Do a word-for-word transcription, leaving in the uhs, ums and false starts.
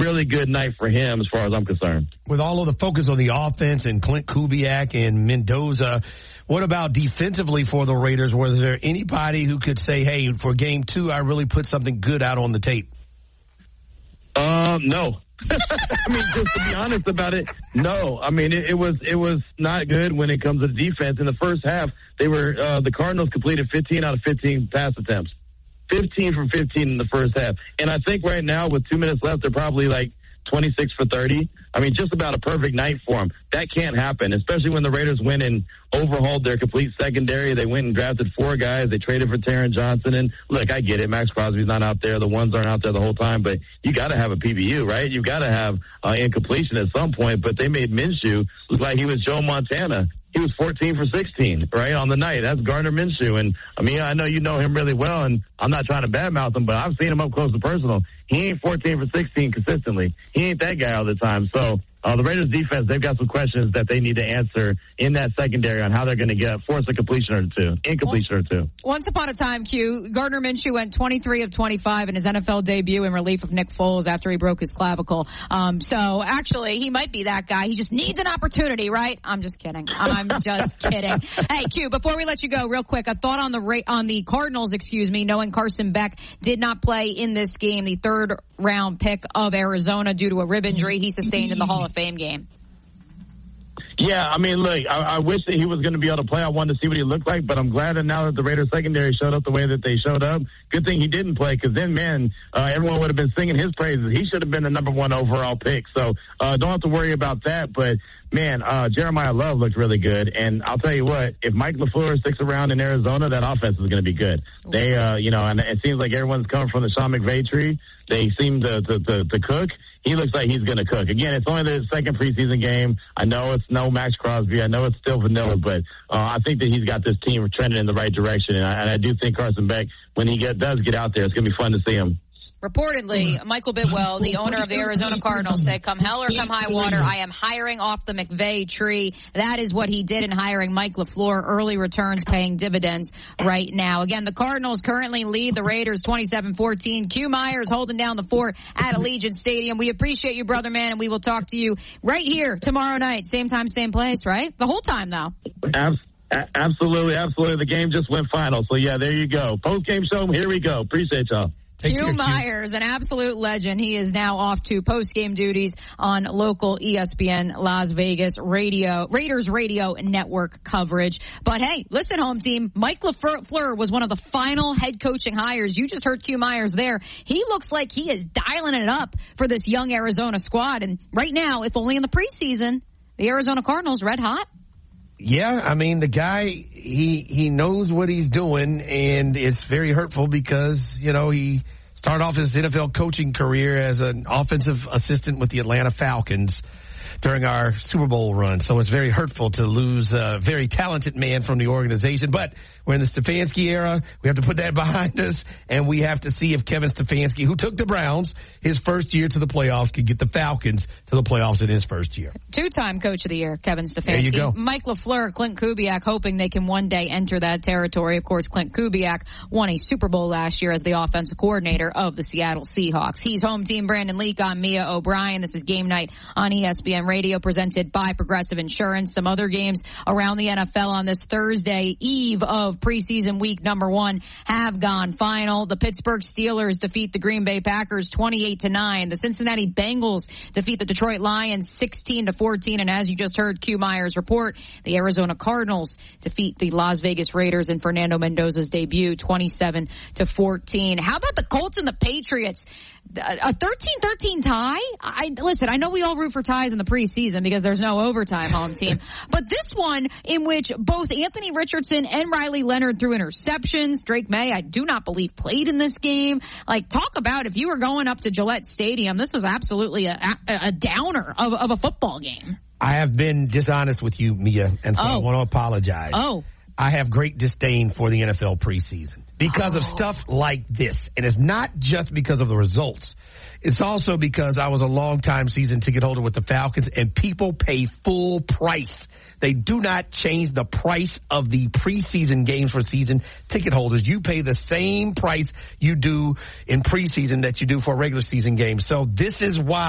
really good night for him as far as I'm concerned. With all of the focus on the offense and Clint Kubiak and Mendoza, what about defensively for the Raiders? Was there anybody who could say, hey, for game two, I really put something good out on the tape? Um, no. I mean, just to be honest about it, no. I mean, it, it was it was not good when it comes to defense. In the first half, they were uh, the Cardinals completed fifteen out of fifteen pass attempts. fifteen from fifteen in the first half. And I think right now, with two minutes left, they're probably like twenty-six for thirty. I mean, just about a perfect night for them. That can't happen, especially when the Raiders went and overhauled their complete secondary. They went and drafted four guys. They traded for Taron Johnson. And, look, I get it. Max Crosby's not out there. The ones aren't out there the whole time. But you got to have a P B U, right? You've got to have uh, incompletion at some point. But they made Minshew look like he was Joe Montana. He was fourteen for sixteen, right, on the night. That's Gardner Minshew. And, I mean, I know you know him really well, and I'm not trying to badmouth him, but I've seen him up close and personal. He ain't fourteen for sixteen consistently. He ain't that guy all the time. So uh, the Raiders defense, they've got some questions that they need to answer in that secondary on how they're going to get force a completion or two, incompletion or two. Once upon a time, Q, Gardner Minshew went twenty-three of twenty-five in his N F L debut in relief of Nick Foles after he broke his clavicle. Um, so actually, he might be that guy. He just needs an opportunity, right? I'm just kidding. I'm just kidding. Hey, Q, before we let you go, real quick, a thought on the ra- on the Cardinals, excuse me, knowing Carson Beck did not play in this game, the third round pick of Arizona due to a rib injury he sustained in the Hall of Fame game. Yeah, I mean, look, I, I wish that he was going to be able to play. I wanted to see what he looked like, but I'm glad that now that the Raiders secondary showed up the way that they showed up, good thing he didn't play, because then, man, uh, everyone would have been singing his praises. He should have been the number one overall pick. So uh, don't have to worry about that. But, man, uh, Jeremiah Love looked really good. And I'll tell you what, if Mike LaFleur sticks around in Arizona, that offense is going to be good. They, uh, you know, and it seems like everyone's coming from the Sean McVay tree. They seem to, to, to, to cook. He looks like he's going to cook. Again, it's only the second preseason game. I know it's no Max Crosby. I know it's still vanilla, but uh, I think that he's got this team trending in the right direction. And I, and I do think Carson Beck, when he get, does get out there, it's going to be fun to see him. Reportedly, Michael Bidwell, the owner of the Arizona Cardinals, said, come hell or come high water, I am hiring off the McVay tree. That is what he did in hiring Mike LaFleur. Early returns paying dividends right now. Again, the Cardinals currently lead the Raiders twenty-seven fourteen. Q Myers holding down the fort at Allegiant Stadium. We appreciate you, brother man, and we will talk to you right here tomorrow night. Same time, same place, right? The whole time, though. Absolutely, absolutely. The game just went final. So, yeah, there you go. Post-game show, here we go. Appreciate y'all. Q Myers, an absolute legend. He is now off to post-game duties on local E S P N Las Vegas radio, Raiders radio network coverage. But hey, listen, home team, Mike LaFleur was one of the final head coaching hires. You just heard Q Myers there. He looks like he is dialing it up for this young Arizona squad. And right now, if only in the preseason, the Arizona Cardinals red hot. Yeah, I mean, the guy, he he knows what he's doing, and it's very hurtful because, you know, he started off his N F L coaching career as an offensive assistant with the Atlanta Falcons during our Super Bowl run. So it's very hurtful to lose a very talented man from the organization. But we're in the Stefanski era. We have to put that behind us, and we have to see if Kevin Stefanski, who took the Browns his first year to the playoffs, could get the Falcons to the playoffs in his first year. Two-time coach of the year, Kevin Stefanski. There you go. Mike LaFleur, Clint Kubiak, hoping they can one day enter that territory. Of course, Clint Kubiak won a Super Bowl last year as the offensive coordinator of the Seattle Seahawks. He's home team Brandon Leak. I'm Mia O'Brien. This is Game Night on E S P N Radio, presented by Progressive Insurance. Some other games around the N F L on this Thursday eve of preseason week number one have gone final. The Pittsburgh Steelers defeat the Green Bay Packers twenty-eight to nine. The Cincinnati Bengals defeat the Detroit Lions sixteen to fourteen. And as you just heard Q Myers report, the Arizona Cardinals defeat the Las Vegas Raiders in Fernando Mendoza's debut twenty-seven to fourteen. How about the Colts and the Patriots? A thirteen thirteen tie? I listen, I know we all root for ties in the preseason because there's no overtime, home team. But this one, in which both Anthony Richardson and Riley Leonard threw interceptions. Drake May, I do not believe, played in this game. Like, talk about if you were going up to Gillette Stadium, this was absolutely a, a, a downer of, of a football game. I have been dishonest with you, Mia, and so oh. I want to apologize. Oh. I have great disdain for the N F L preseason because oh. of stuff like this. And it's not just because of the results. It's also because I was a long-time season ticket holder with the Falcons, and people pay full price. They do not change the price of the preseason games for season ticket holders. You pay the same price you do in preseason that you do for a regular season game. So this is why